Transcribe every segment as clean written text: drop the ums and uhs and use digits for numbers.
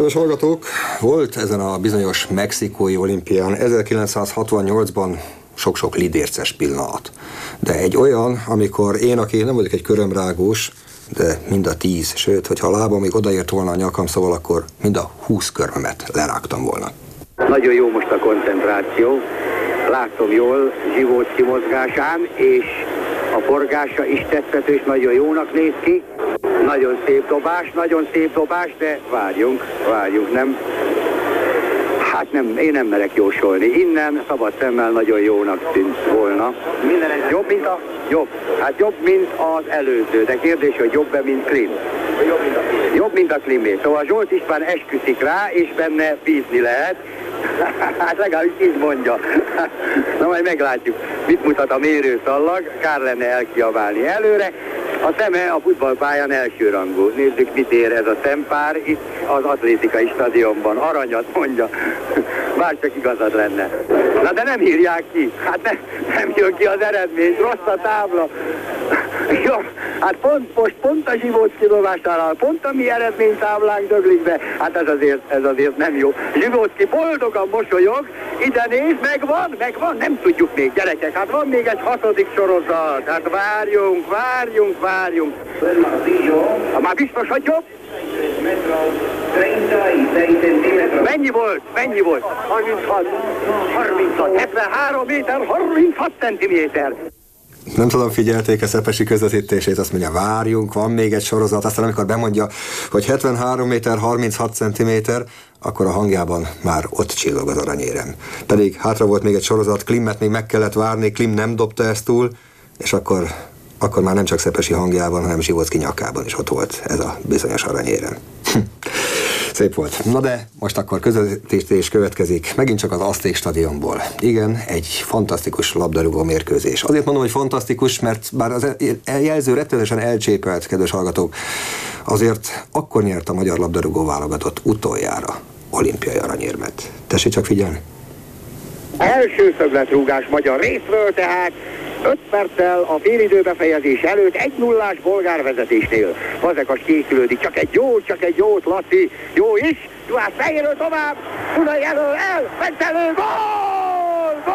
Kedves hallgatók, volt ezen a bizonyos mexikói olimpián 1968-ban sok-sok lidérces pillanat. De egy olyan, amikor én, aki nem vagyok egy körömrágós, de mind a 10, sőt, hogyha a lábam még odaért volna a nyakam, szóval akkor mind a 20 körmömet lerágtam volna. Nagyon jó most a koncentráció. Látom jól Zsivóczky mozgásán, és a forgása is tetszető, és nagyon jónak néz ki. Nagyon szép dobás, de várjunk, nem? Hát nem, én nem merek jósolni. Innen szabad szemmel nagyon jónak tűnt volna. Jobb, mint az előző, de kérdés, hogy jobb-e, mint Klim? Jobb, mint a Klimé. Szóval Zsolt István esküszik rá, és benne bízni lehet. Hát legalábbis így mondja. Na majd meglátjuk, mit mutat a mérőszallag. Kár lenne elkiabálni előre. A szeme a futballpályán elsőrangú. Nézzük, mit ér ez a szempár itt az atlétikai stadionban. Aranyat mondja. Bár csak igazad lenne. Na de nem írják ki. Hát nem jön ki az eredmény. Rossz a tábla. Jó, hát pont a Zsivóczky dobásánál, pont a mi eredménytáblánk döglik be. Hát ez azért nem jó. Zsivóczky boldogan mosolyog, ide néz, megvan, nem tudjuk még, gyerekek, hát van még egy 6. sorozat. Hát várjunk. Már biztos, hogy jobb? Mennyi volt? 36, 73 méter, 36 centiméter. Nem tudom, figyelték-e Szepesi közvetítését, azt mondja, várjunk, van még egy sorozat, aztán amikor bemondja, hogy 73 méter, 36 centiméter, akkor a hangjában már ott csillog az aranyérem. Pedig hátra volt még egy sorozat, Klimmet még meg kellett várni, Klim nem dobta ezt túl, és akkor már nem csak Szepesi hangjában, hanem Zsivóczky nyakában is ott volt ez a bizonyos aranyérem. Szép volt. Na de most akkor közvetítés következik, megint csak az Azték stadionból. Igen, egy fantasztikus labdarúgó mérkőzés. Azért mondom, hogy fantasztikus, mert bár az jelző rettenetesen elcsépelt, kedves hallgatók, azért akkor nyert a magyar labdarúgó válogatott utoljára olimpiai aranyérmet. Tessék csak figyelni. Első szögletrúgás magyar részről, tehát 5 perccel a félidő befejezés előtt 1-0-ás bolgár vezetésnél. Fazekas készülődik, csak egy jót, Laci, jó is, Juhász fejéről tovább, Dunai elől Bentelő, gól!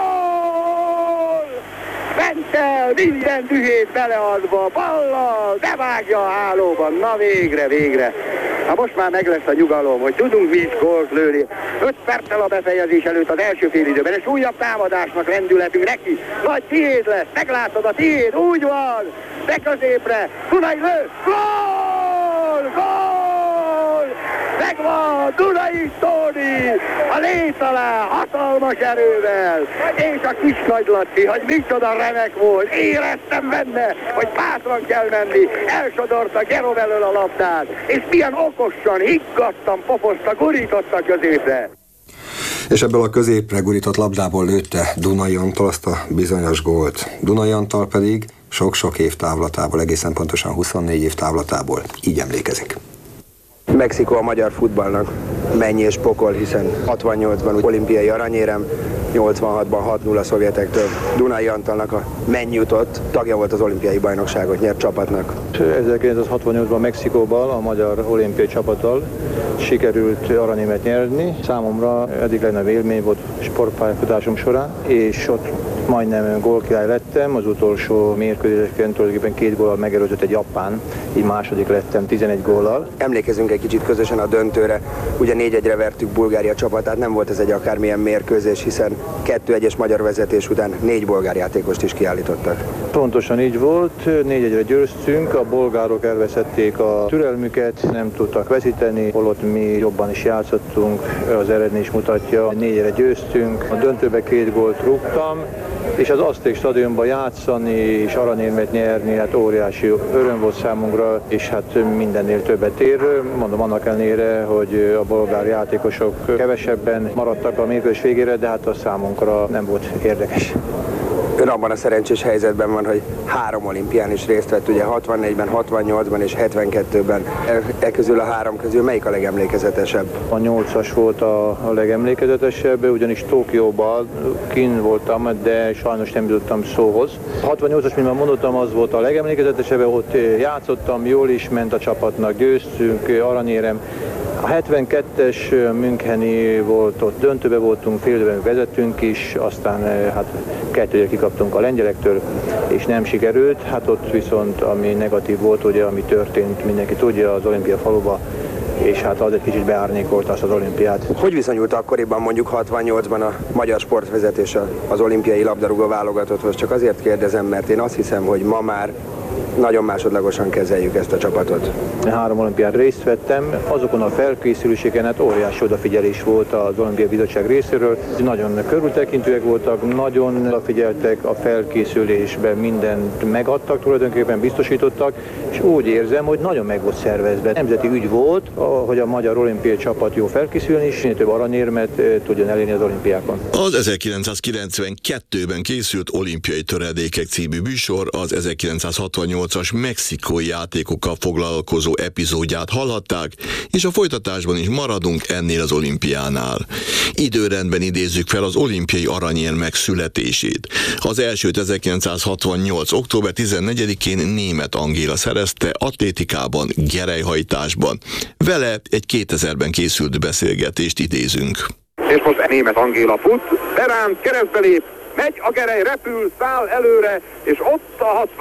Bentel minden dühét beleadva, ballal, de vágja a hálóban, na végre. Hát most már meg lesz a nyugalom, hogy tudunk mi is gólt lőni. 5 perccel a befejezés előtt az első félidőben, és újabb támadásnak lendületünk neki. Nagy tiéd lesz, meglátod a tiéd, úgy van, de középre, Dunai lő, gól! Megvan, Dunai Tóni, a lét alá, hatalmas erővel, és a kis Nagy Laci, hogy micsoda remek volt, éreztem benne, hogy bátran kell menni, elsodorta Gerom elől a labdát, és milyen okosan, higgadtan popozta, gurította középre. És ebből a középre gurított labdából lőtte Dunai Antal azt a bizonyos gólt. Dunai Antal pedig sok-sok év távlatából, egészen pontosan 24 év távlatából így emlékezik. Mexikó a magyar futballnak mennyi és pokol, hiszen 68-ban olimpiai aranyérem, 86-ban 6-0 a szovjetektől. Dunai Antalnak a mennyi jutott, tagja volt az olimpiai bajnokságot nyert csapatnak. 1968-ban Mexikóban a magyar olimpiai csapattal sikerült aranyérmet nyerni. Számomra eddig legnagyobb élmény volt sportpályafutásom során, és ott majdnem gólkirály lettem, az utolsó mérkőzéseken tulajdonképpen 2 góllal megelőzött egy japán, így második lettem 11 góllal. Emlékezünk egy kicsit közösen a döntőre, ugye 4-1-re vertük Bulgária csapatát, nem volt ez egy akármilyen mérkőzés, hiszen 2-1-es magyar vezetés után 4 bolgár játékost is kiállítottak. Pontosan így volt, 4-1-re győztünk, a bolgárok elveszették a türelmüket, nem tudtak veszíteni, holott mi jobban is játszottunk, az eredmény is mutatja, 4-re győztünk, a döntőbe 2 gólt rúgtam, és az Azték stadionban játszani és aranyérmet nyerni, hát óriási öröm volt számunkra, és hát mindennél többet ér. Mondom annak ellenére, hogy a bolgár játékosok kevesebben maradtak a mérkőzés végére, de hát a számunkra nem volt érdekes. Ön abban a szerencsés helyzetben van, hogy 3 olimpián is részt vett, ugye 64-ben, 68-ban és 72-ben. Közül a 3 közül melyik a legemlékezetesebb? A 8-as volt a legemlékezetesebb, ugyanis Tokióban kint voltam, de sajnos nem jutottam szóhoz. A 68-as, mint már mondottam, az volt a legemlékezetesebb, ott játszottam, jól is ment a csapatnak, győztünk, aranyérem, A 72-es Müncheni volt, ott döntőbe voltunk, fél időben vezettünk is, aztán hát 2-re kikaptunk a lengyelektől, és nem sikerült. Hát ott viszont, ami negatív volt, ugye, ami történt, mindenki tudja, az olimpia faluba, és hát az egy kicsit beárnyékolta azt az olimpiát. Hogy viszonyult akkoriban, mondjuk 68-ban a magyar sportvezetés az olimpiai labdarúgó válogatotthoz? Csak azért kérdezem, mert én azt hiszem, hogy ma már nagyon másodlagosan kezeljük ezt a csapatot. 3 olimpián részt vettem, azokon a felkészüléseken hát óriási odafigyelés volt az Olimpiai Bizottság részéről. Nagyon körültekintőek voltak, nagyon odafigyeltek a felkészülésben, mindent megadtak, tulajdonképpen biztosítottak, és úgy érzem, hogy nagyon meg volt szervezve. Nemzeti ügy volt, hogy a magyar olimpiai csapat jó felkészülni, és több aranyérmet tudjon elérni az olimpiákon. Az 1992-ben készült Olimpiai Töredékek című műsor az 1968-as mexikói játékokkal foglalkozó epizódját hallhatták, és a folytatásban is maradunk ennél az olimpiánál. Időrendben idézzük fel az olimpiai aranyérmek születését. Az elsőt 1968. október 14-én Németh Angéla szerezte atlétikában, gerelyhajtásban. Vele egy 2000-ben készült beszélgetést idézünk. És most Németh Angéla fut, beránt, keresztbe lép, megy a gerej, repül, száll előre, és ott a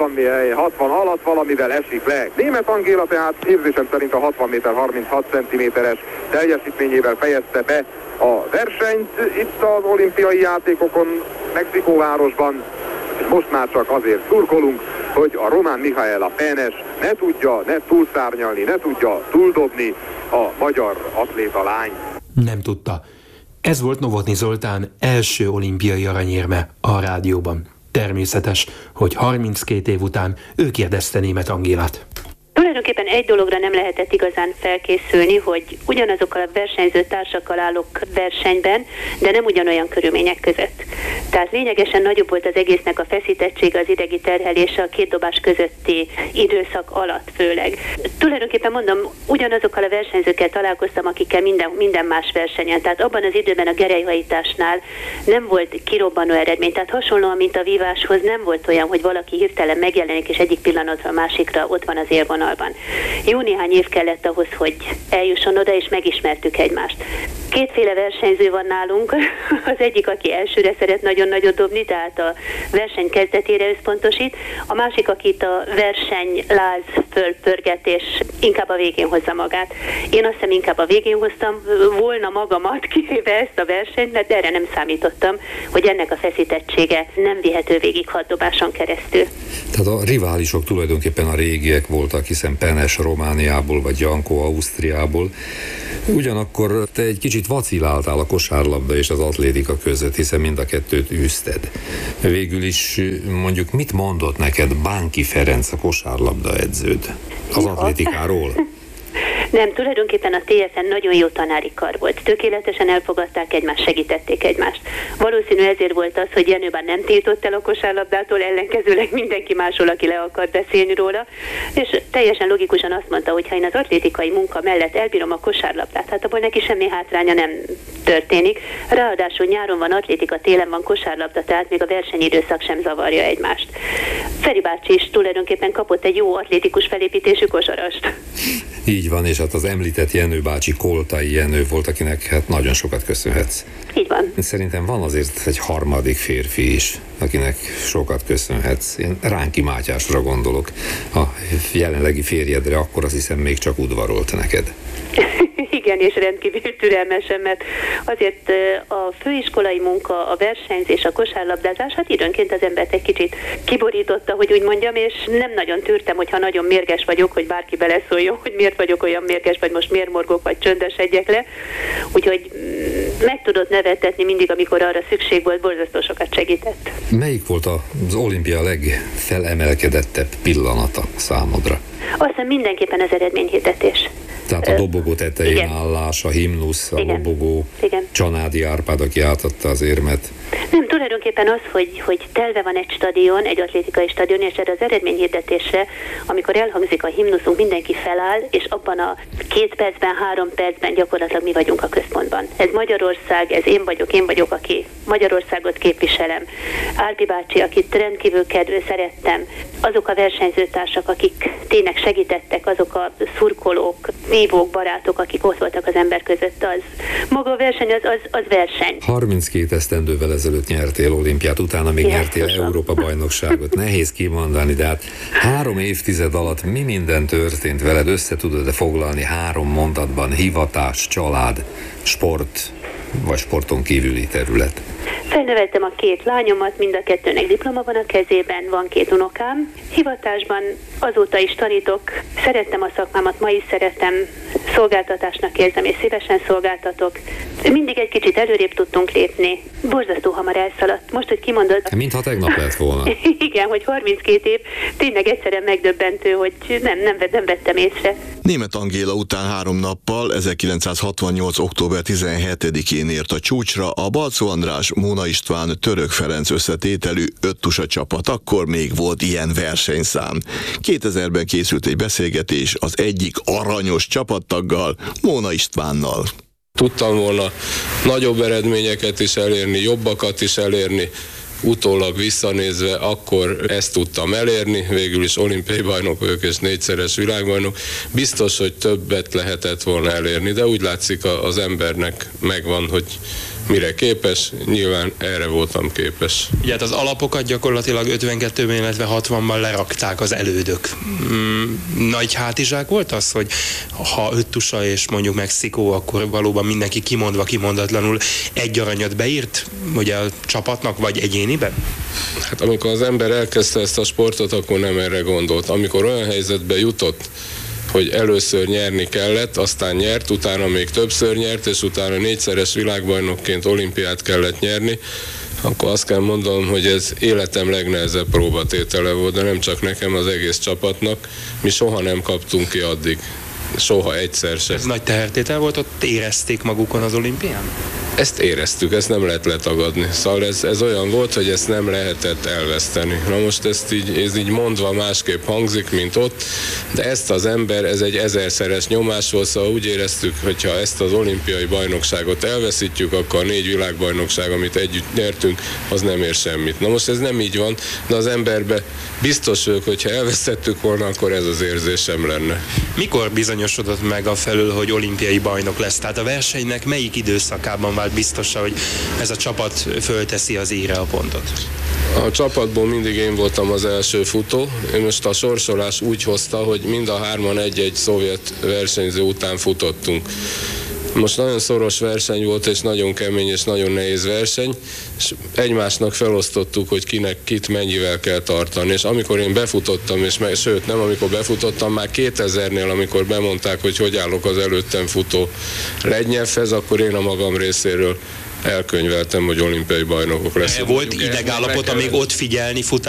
60 alatt valamivel esik le. Németh Angéla tehát érzésem szerint a 60 méter 36 cm-es teljesítményével fejezte be a versenyt itt az olimpiai játékokon, Mexikóvárosban, és most már csak azért szurkolunk, hogy a román Mihaela Penes ne tudja túlszárnyalni, ne tudja túldobni a magyar atléta lány. Nem tudta. Ez volt Novotny Zoltán első olimpiai aranyérme a rádióban. Természetes, hogy 32 év után ő kérdezte Németh Angélát. Tulajdonképpen egy dologra nem lehetett igazán felkészülni, hogy ugyanazokkal a versenyző társakkal állok versenyben, de nem ugyanolyan körülmények között. Tehát lényegesen nagyobb volt az egésznek a feszítettsége, az idegi terhelése a 2 dobás közötti időszak alatt főleg. Tulajdonképpen mondom, ugyanazokkal a versenyzőkkel találkoztam, akikkel minden más versenyen. Tehát abban az időben a gerelyhajításnál nem volt kirobbanó eredmény. Tehát hasonlóan, mint a víváshoz, nem volt olyan, hogy valaki hirtelen megjelenik, és egyik pillanatra a másikra ott van az élvonalban. Jó néhány év kellett ahhoz, hogy eljusson oda, és megismertük egymást. 2 versenyző van nálunk, az egyik, aki elsőre szeret nagyon nagyot dobni, tehát a verseny kezdetére összpontosít, a másik, akit a versenyláz fölpörget, és inkább a végén hozza magát. Én azt hiszem inkább a végén hoztam volna magamat, kivéve ezt a versenyt, mert erre nem számítottam, hogy ennek a feszítettsége nem vihető végig 6 dobáson keresztül. Tehát a riválisok tulajdonképpen a régiek voltak, hiszen Penes Romániából, vagy Janko Ausztriából. Ugyanakkor te egy kicsit vaciláltál a kosárlabda és az atlétika között, hiszen mind a kettőt űzted. Végül is mondjuk mit mondott neked Bánki Ferenc, a kosárlabda edződ az atlétikáról? Nem, tulajdonképpen a TFN nagyon jó tanári kar volt. Tökéletesen elfogadták egymást, segítették egymást. Valószínű ezért volt az, hogy Jenő bár nem tiltott el a kosárlabdától, ellenkezőleg mindenki másról, aki le akart beszélni róla, és teljesen logikusan azt mondta, hogy ha én az atlétikai munka mellett elbírom a kosárlabdát, hát abból neki semmi hátránya nem történik. Ráadásul nyáron van atlétika, télen van kosárlabda, tehát még a versenyidőszak sem zavarja egymást. Feri bácsi is tulajdonképpen kapott egy jó atlétikus felépítésű kosarast. Így van, és hát az említett Jenő bácsi Koltai Jenő volt, akinek hát nagyon sokat köszönhetsz. Így van. Szerintem van azért egy harmadik férfi is, akinek sokat köszönhetsz. Én Ránki Mátyásra gondolok. A jelenlegi férjedre akkor azt hiszem még csak udvarolt neked. Igen, és rendkívül türelmesen, mert azért a főiskolai munka, a versenyzés, a kosárlabdázás, hát időnként az embert egy kicsit kiborította, hogy úgy mondjam, és nem nagyon tűrtem, hogyha nagyon mérges vagyok, hogy bárki beleszóljon, hogy miért vagyok olyan mérges, vagy most miért morgok, vagy csöndesedjek le. Úgyhogy meg tudott nevettetni mindig, amikor arra szükség volt, borzasztó sokat segített. Melyik volt az olimpia legfelemelkedettebb pillanata számodra? Azt hiszem mindenképpen az eredményhirdetés. Tehát a dobogó tetején állás, a himnusz, a lobogó, Csanádi Árpád, aki átadta az érmet. Nem, tulajdonképpen az, hogy telve van egy stadion, egy atlétikai stadion, és erre az eredményhirdetésre, amikor elhangzik a himnuszunk, mindenki feláll, és abban a 2 percben, 3 percben gyakorlatilag mi vagyunk a központban. Ez Magyarország, ez én vagyok, aki Magyarországot képviselem. Árpi bácsi, akit rendkívül szerettem, azok a versenyzőtársak, akik tényleg segítettek, azok a szurkolók, vívók, barátok, akik ott voltak az ember között, az. Maga a verseny az verseny. 32 esztendővel ezelőtt nyertél olimpiát, utána még nyertél Európa-bajnokságot. Nehéz kimondani, de hát 3 évtized alatt mi minden történt veled? Össze tudod-e foglalni 3 mondatban? Hivatás, család, sport, vagy sporton kívüli terület? Felneveltem a 2 lányomat, mind a 2-nek diploma van a kezében, van 2 unokám. Hivatásban azóta is tanítok, szerettem a szakmámat, ma is szeretem, szolgáltatásnak érzem, és szívesen szolgáltatok. Mindig egy kicsit előrébb tudtunk lépni. Borzasztó hamar elszaladt. Most, hogy kimondod... Mintha tegnap lett volna. Igen, hogy 32 év, tényleg egyszerűen megdöbbentő, hogy nem vettem észre. Németh Angéla után 3 nappal, 1968. október 17-én ért a csúcsra a Balczó András, Móna István, Török Ferenc összetételű 5 tusa csapat. Akkor még volt ilyen versenyszám. 2000-ben készült egy beszélgetés az egyik aranyos csapattaggal, Móna Istvánnal. Tudtam volna nagyobb eredményeket is elérni, jobbakat is elérni. Utólag visszanézve akkor ezt tudtam elérni, végül is olimpiai bajnok vagyok és 4-szeres világbajnok. Biztos, hogy többet lehetett volna elérni, de úgy látszik az embernek megvan, hogy mire képes, nyilván erre voltam képes. Ugye hát az alapokat gyakorlatilag 52-ben, illetve 60-ban lerakták az elődök. Nagy hátizsák volt az, hogy ha 5 tusa és mondjuk Mexikó, akkor valóban mindenki kimondva, kimondatlanul 1 aranyat beírt, ugye a csapatnak, vagy egyéniben? Hát amikor az ember elkezdte ezt a sportot, akkor nem erre gondolt. Amikor olyan helyzetbe jutott, hogy először nyerni kellett, aztán nyert, utána még többször nyert, és utána 4-szeres világbajnokként olimpiát kellett nyerni, akkor azt kell mondanom, hogy ez életem legnehezebb próbatétele volt, de nem csak nekem, az egész csapatnak. Mi soha nem kaptunk ki addig. Soha egyszer sem. Ez nagy tehertétel volt, ott érezték magukon az olimpián? Ezt éreztük, ezt nem lehet letagadni. Szóval ez olyan volt, hogy ezt nem lehetett elveszteni. Na most ez így mondva másképp hangzik, mint ott, de ezt az ember, ez egy 1000-szeres nyomás volt, szóval úgy éreztük, hogyha ezt az olimpiai bajnokságot elveszítjük, akkor a 4 világbajnokság, amit együtt nyertünk, az nem ér semmit. Na most ez nem így van, de az emberbe biztos vagyok, hogyha elvesztettük volna, akkor ez az érzésem lenne. Mikor bizonyosodott meg afelől, hogy olimpiai bajnok lesz? Tehát a versenynek melyik időszakában vált biztosan, hogy ez a csapat fölteszi az íre a pontot? A csapatból mindig én voltam az első futó. Én most a sorsolás úgy hozta, hogy mind a 3-an egy-egy szovjet versenyző után futottunk. Most nagyon szoros verseny volt, és nagyon kemény és nagyon nehéz verseny, és egymásnak felosztottuk, hogy kinek kit mennyivel kell tartani. És amikor én befutottam, sőt nem amikor befutottam, már 2000-nél, amikor bemondták, hogy állok az előttem futó Lednyevhez, akkor én a magam részéről elkönyveltem, hogy olimpiai bajnokok leszünk. Volt idegállapot, amíg ott figyelni futás